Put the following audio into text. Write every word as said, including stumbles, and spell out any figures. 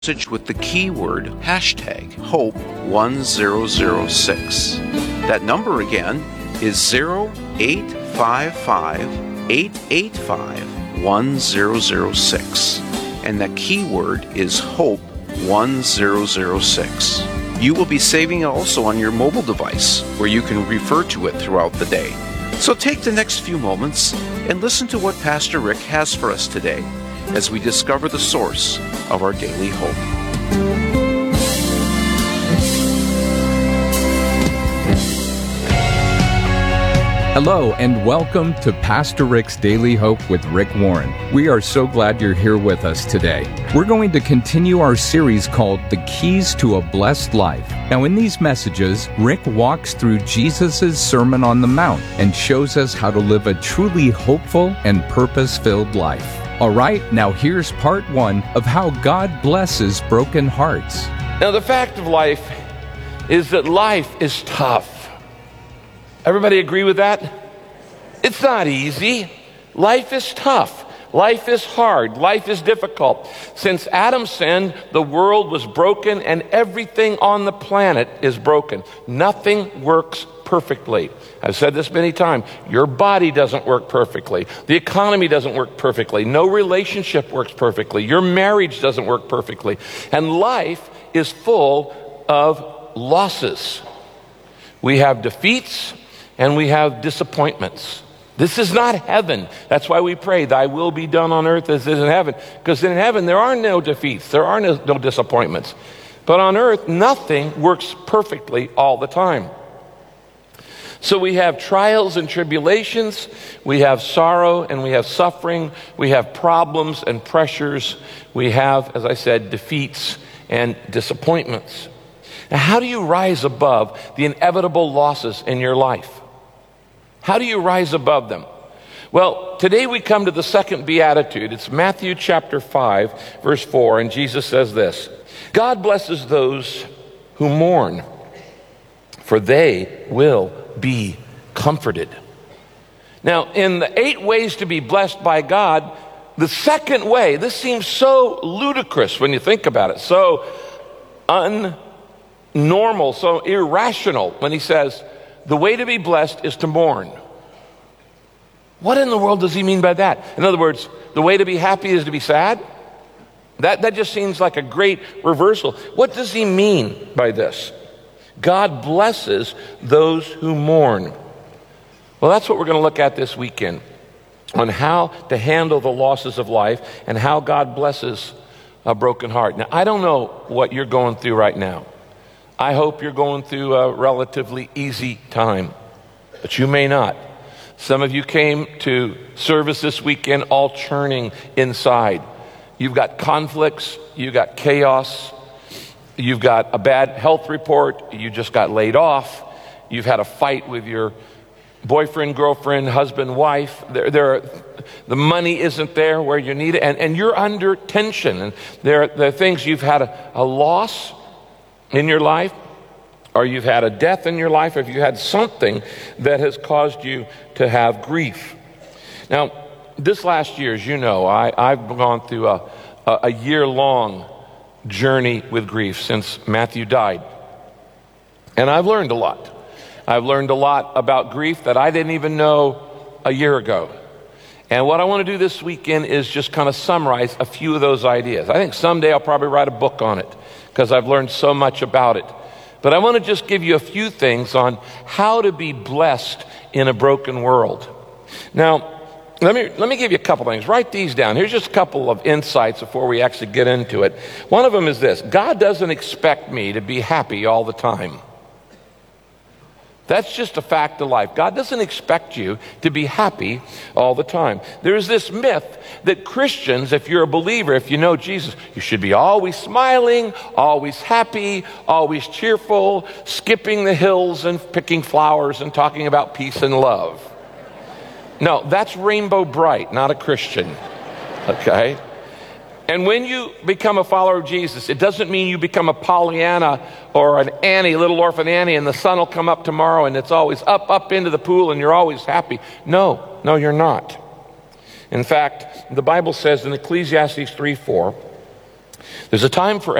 Message with the keyword hashtag hope one zero zero six. That number again is zero eight five five eight eight five one zero zero six, and that keyword is hope one zero zero six. You will be saving it also on your mobile device, where you can refer to it throughout the day. So take the next few moments and listen to what Pastor Rick has for us today as we discover the source of our daily hope. Hello and welcome to Pastor Rick's Daily Hope with Rick Warren. We are so glad you're here with us today. We're going to continue our series called The Keys to a Blessed Life. Now in these messages, Rick walks through Jesus' Sermon on the Mount and shows us how to live a truly hopeful and purpose-filled life. All right, now here's part one of how God blesses broken hearts. Now, the fact of life is that life is tough. Everybody agree with that? It's not easy. Life is tough. Life is hard. Life is difficult. Since Adam sinned, the world was broken and everything on the planet is broken. Nothing works perfectly. I've said this many times. Your body doesn't work perfectly. The economy doesn't work perfectly. No relationship works perfectly. Your marriage doesn't work perfectly. And life is full of losses. We have defeats and we have disappointments. This is not heaven. That's why we pray, thy will be done on earth as it is in heaven. Because in heaven, there are no defeats. There are no, no disappointments. But on earth, nothing works perfectly all the time. So we have trials and tribulations, we have sorrow and we have suffering, we have problems and pressures, we have, as I said, defeats and disappointments. Now, how do you rise above the inevitable losses in your life? How do you rise above them? Well, today we come to the second beatitude. It's Matthew chapter five, verse four, and Jesus says this: God blesses those who mourn, for they will be comforted. Now, in the eight ways to be blessed by God, the second way, this seems so ludicrous when you think about it, so unnormal, so irrational when he says, the way to be blessed is to mourn. What in the world does he mean by that? In other words, the way to be happy is to be sad? That, that just seems like a great reversal. What does he mean by this? God blesses those who mourn. Well, that's what we're going to look at this weekend, on how to handle the losses of life and how God blesses a broken heart. Now, I don't know what you're going through right now. I hope you're going through a relatively easy time, but you may not. Some of you came to service this weekend all churning inside. You've got conflicts, you've got chaos, you've got a bad health report, you just got laid off, you've had a fight with your boyfriend, girlfriend, husband, wife, there, there are, the money isn't there where you need it, and, and you're under tension. And there, there are things, you've had a, a loss in your life, or you've had a death in your life, or if you had something that has caused you to have grief. Now, this last year, as you know, I, I've gone through a, a, a year-long journey with grief since Matthew died. And I've learned a lot. I've learned a lot about grief that I didn't even know a year ago. And what I want to do this weekend is just kind of summarize a few of those ideas. I think someday I'll probably write a book on it because I've learned so much about it. But I want to just give you a few things on how to be blessed in a broken world. Now, Let me, let me give you a couple things. Write these down. Here's just a couple of insights before we actually get into it. One of them is this: God doesn't expect me to be happy all the time. That's just a fact of life. God doesn't expect you to be happy all the time. There's this myth that Christians, if you're a believer, if you know Jesus, you should be always smiling, always happy, always cheerful, skipping the hills and picking flowers and talking about peace and love. No, that's Rainbow Bright, not a Christian, okay? And when you become a follower of Jesus, it doesn't mean you become a Pollyanna or an Annie, little orphan Annie, and the sun will come up tomorrow and it's always up, up into the pool and you're always happy. No, no, you're not. In fact, the Bible says in Ecclesiastes three four, There's a time for